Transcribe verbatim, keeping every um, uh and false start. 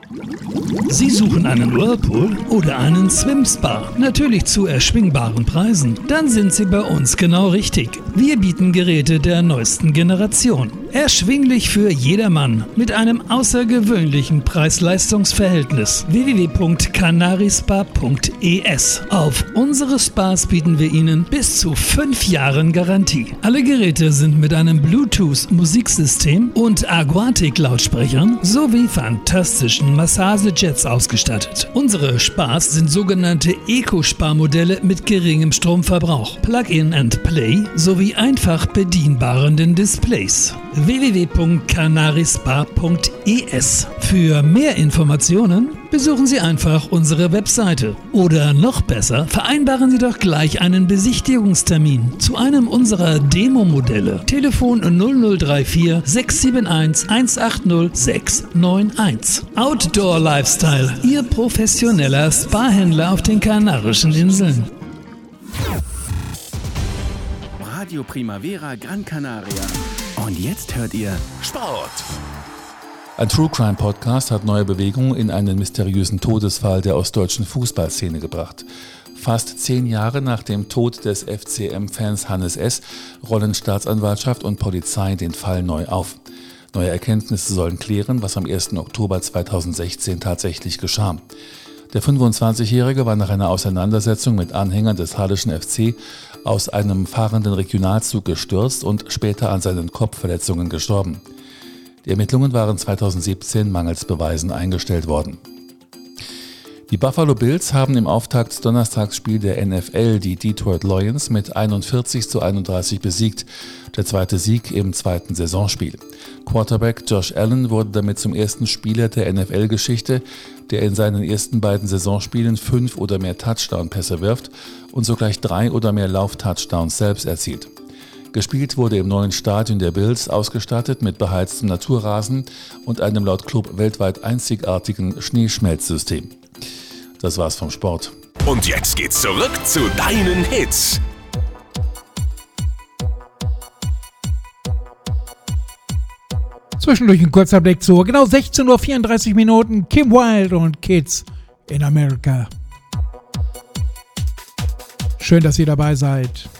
Sie suchen einen Whirlpool oder einen Swim-Spa, natürlich zu erschwingbaren Preisen? Dann sind Sie bei uns genau richtig. Wir bieten Geräte der neuesten Generation. Erschwinglich für jedermann mit einem außergewöhnlichen Preis-Leistungs-Verhältnis. w w w punkt canarispa punkt e s. Auf unsere Spas bieten wir Ihnen bis zu fünf Jahren Garantie. Alle Geräte sind mit einem Bluetooth-Musiksystem und Aquatic-Lautsprechern sowie fantastischen Massagejets ausgestattet. Unsere Spas sind sogenannte Eco-Spa-Modelle mit geringem Stromverbrauch, Plug-in and Play sowie einfach bedienbaren Displays. w w w punkt canarispa punkt e s. Für mehr Informationen besuchen Sie einfach unsere Webseite. Oder noch besser, vereinbaren Sie doch gleich einen Besichtigungstermin zu einem unserer Demo-Modelle. Telefon null null drei vier sechs sieben eins eins acht null sechs neun eins. Outdoor Lifestyle, Ihr professioneller Spa-Händler auf den Kanarischen Inseln. Radio Primavera Gran Canaria. Und jetzt hört ihr Sport. Ein True-Crime-Podcast hat neue Bewegung in einen mysteriösen Todesfall der ostdeutschen Fußballszene gebracht. Fast zehn Jahre nach dem Tod des F C M-Fans Hannes S. rollen Staatsanwaltschaft und Polizei den Fall neu auf. Neue Erkenntnisse sollen klären, was am ersten Oktober zweitausendsechzehn tatsächlich geschah. Der fünfundzwanzigjährige war nach einer Auseinandersetzung mit Anhängern des Halischen F C aus einem fahrenden Regionalzug gestürzt und später an seinen Kopfverletzungen gestorben. Die Ermittlungen waren zweitausendsiebzehn mangels Beweisen eingestellt worden. Die Buffalo Bills haben im Auftakts-Donnerstagsspiel der N F L die Detroit Lions mit einundvierzig zu einunddreißig besiegt, der zweite Sieg im zweiten Saisonspiel. Quarterback Josh Allen wurde damit zum ersten Spieler der N F L-Geschichte, der in seinen ersten beiden Saisonspielen fünf oder mehr Touchdown-Pässe wirft und sogleich drei oder mehr Lauf-Touchdowns selbst erzielt. Gespielt wurde im neuen Stadion der Bills, ausgestattet mit beheiztem Naturrasen und einem laut Club weltweit einzigartigen Schneeschmelzsystem. Das war's vom Sport. Und jetzt geht's zurück zu deinen Hits. Zwischendurch ein kurzer Blick zu genau sechzehn Uhr vierunddreißig Minuten. Kim Wilde und Kids in America. Schön, dass ihr dabei seid.